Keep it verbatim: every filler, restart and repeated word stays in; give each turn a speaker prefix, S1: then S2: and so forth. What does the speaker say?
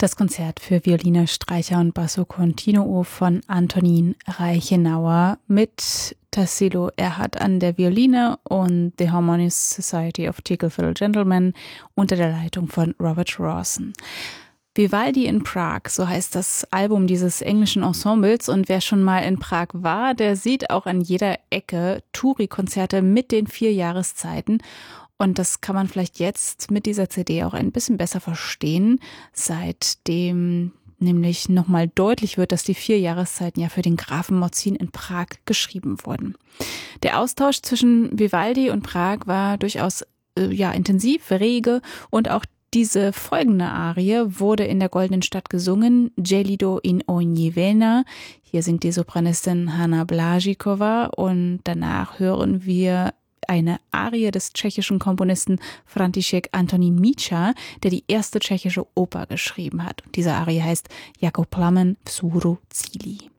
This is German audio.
S1: Das Konzert für Violine, Streicher und Basso Continuo von Antonin Reichenauer mit Tassilo Erhardt an der Violine und The Harmonious Society of Ticklefiddle Gentlemen unter der Leitung von Robert Rawson. Vivaldi in Prag, so heißt das Album dieses englischen Ensembles, und wer schon mal in Prag war, der sieht auch an jeder Ecke Touri-Konzerte mit den vier Jahreszeiten. Und das kann man vielleicht jetzt mit dieser C D auch ein bisschen besser verstehen, seitdem nämlich nochmal deutlich wird, dass die vier Jahreszeiten ja für den Grafen Morzin in Prag geschrieben wurden. Der Austausch zwischen Vivaldi und Prag war durchaus äh, ja intensiv, rege, und auch diese folgende Arie wurde in der Goldenen Stadt gesungen, Gelido in ogni vena. Hier singt die Sopranistin Hanna Blažíková, und danach hören wir eine Arie des tschechischen Komponisten František Antonín Mícha, der die erste tschechische Oper geschrieben hat. Diese Arie heißt Jako plamen vzhůru cílí.